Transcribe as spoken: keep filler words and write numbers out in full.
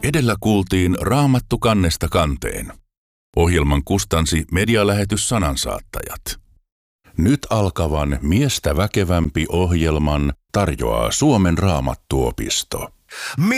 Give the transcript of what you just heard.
Edellä kuultiin Raamattu kannesta kanteen. Ohjelman kustansi Medialähetys Sanansaattajat. Nyt alkavan Miestä väkevämpi ohjelman tarjoaa Suomen Raamattuopisto.